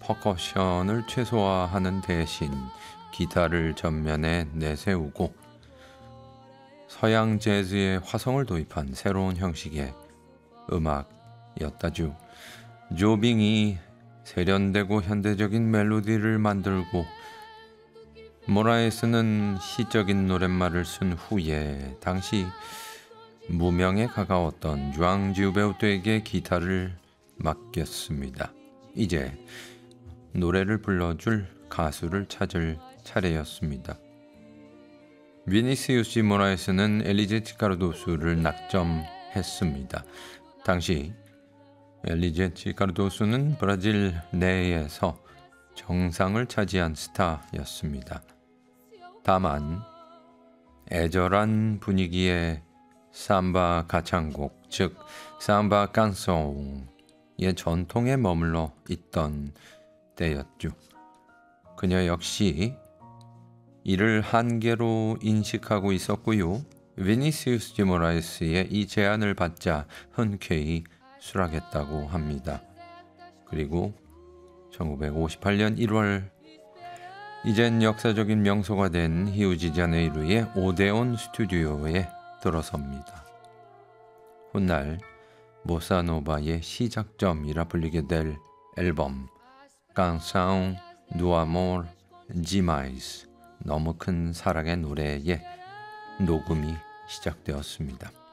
퍼커션을 최소화하는 대신 기타를 전면에 내세우고 서양 재즈의 화성을 도입한 새로운 형식의 음악이었다죠. 조빙이 세련되고 현대적인 멜로디를 만들고 모라에스는 시적인 노랫말을 쓴 후에 당시 무명에 가까웠던 주앙 지우베우토에게 기타를 맡겼습니다. 이제 노래를 불러줄 가수를 찾을 차례였습니다. 비니시우스 모라에스는 엘리제 치카르도스를 낙점했습니다. 당시 엘리제 치카르도스는 브라질 내에서 정상을 차지한 스타였습니다. 다만 애절한 분위기의 삼바 가창곡, 즉 삼바 깡송의 전통에 머물러 있던 때였죠. 그녀 역시 이를 한계로 인식하고 있었고요. 비니시우스 디 모라에스의 이 제안을 받자 흔쾌히 수락했다고 합니다. 그리고 1958년 1월 이젠 역사적인 명소가 된 히우지자네이루의 오데온 스튜디오에 들어섭니다. 훗날 보사노바의 시작점이라 불리게 될 앨범 Canção do Amor Demais, 너무 큰 사랑의 노래의 녹음이 시작되었습니다.